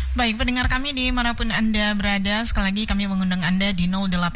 Baik, pendengar kami dimanapun Anda berada, sekali lagi kami mengundang Anda di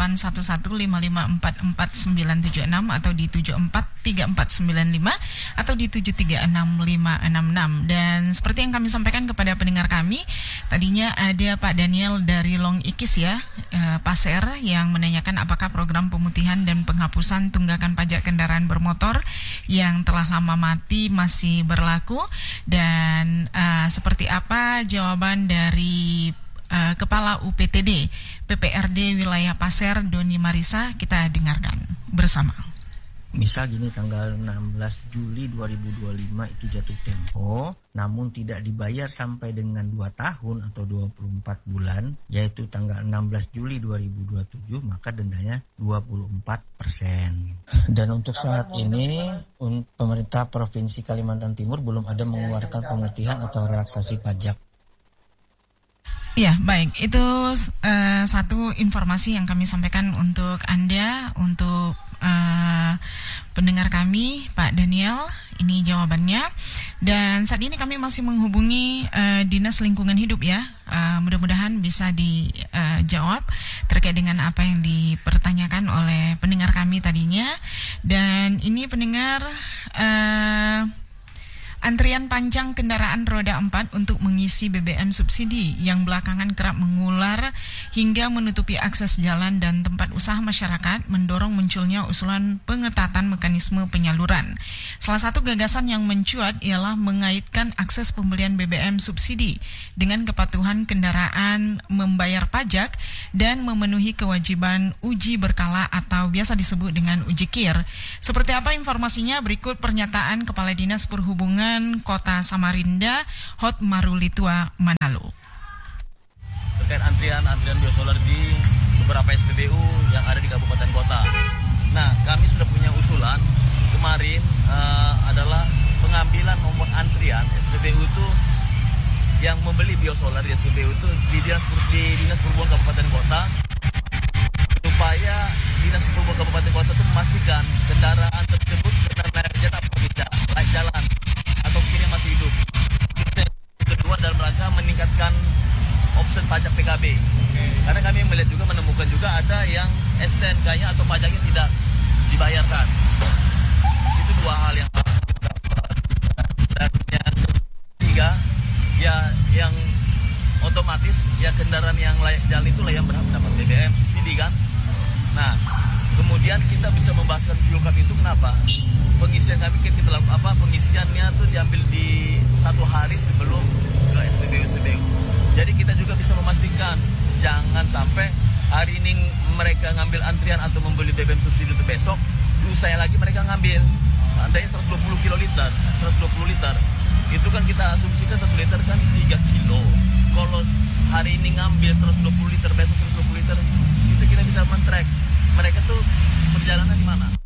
081155449976 atau di 743495 atau di 736566. Dan seperti yang kami sampaikan kepada pendengar kami, tadinya ada Pak Daniel dari Long Ikis ya, Pasir, yang menanyakan apakah program pemutihan dan penghapusan tunggakan pajak kendaraan bermotor yang telah lama mati masih berlaku, dan seperti apa jawaban dari Kepala UPTD PPRD Wilayah Pasir, Doni Marisa. Kita dengarkan bersama. Misal gini, tanggal 16 Juli 2025 itu jatuh tempo, namun tidak dibayar sampai dengan 2 tahun atau 24 bulan, yaitu tanggal 16 Juli 2027, maka dendanya 24%. Dan untuk saat ini, pemerintah Provinsi Kalimantan Timur belum ada mengeluarkan pemutihan atau relaksasi pajak. Ya, baik. Itu satu informasi yang kami sampaikan untuk Anda, untuk pendengar kami, Pak Daniel. Ini jawabannya. Dan saat ini kami masih menghubungi Dinas Lingkungan Hidup ya. Mudah-mudahan bisa dijawab terkait dengan apa yang dipertanyakan oleh pendengar kami tadinya. Dan ini pendengar, antrian panjang kendaraan roda 4 untuk mengisi BBM subsidi yang belakangan kerap mengular hingga menutupi akses jalan dan tempat usaha masyarakat mendorong munculnya usulan pengetatan mekanisme penyaluran. Salah satu gagasan yang mencuat ialah mengaitkan akses pembelian BBM subsidi dengan kepatuhan kendaraan membayar pajak dan memenuhi kewajiban uji berkala atau biasa disebut dengan uji KIR. Seperti apa informasinya? Berikut pernyataan Kepala Dinas Perhubungan Kota Samarinda, Hot Marulitua Manalo. Terkait antrian biosolar di beberapa SPBU yang ada di kabupaten kota. Nah, kami sudah punya usulan kemarin adalah pengambilan nomor antrian SPBU itu yang membeli biosolar di SPBU itu di Dinas Perhubungan Kabupaten Kota, supaya Dinas Perhubungan Kabupaten Kota itu memastikan kendaraan tersebut benar layak jalan atau tidak, layak jalan atau kiri masih hidup. Kedua, dalam rangka meningkatkan opsi pajak PKB. Karena kami melihat juga, menemukan juga ada yang STNK-nya atau pajaknya tidak dibayarkan. Itu dua hal yang dan yang ketiga, ya yang otomatis ya kendaraan yang layak jalan itulah yang berhak mendapat BBM subsidi kan. Nah, kemudian kita bisa membahaskan fuel card itu kenapa? Pengisian kami kita lakukan pengisiannya tuh diambil di 1 hari sebelum ke SPBU. Jadi kita juga bisa memastikan jangan sampai hari ini mereka ngambil antrian atau membeli BBM subsidi untuk besok, lusa lagi mereka ngambil. Seandainya 120 liter, itu kan kita asumsikan 1 liter kan 3 kilo. Kalau hari ini ngambil 120 liter, besok 120 liter, itu kita bisa men-track mereka tuh perjalanan di mana.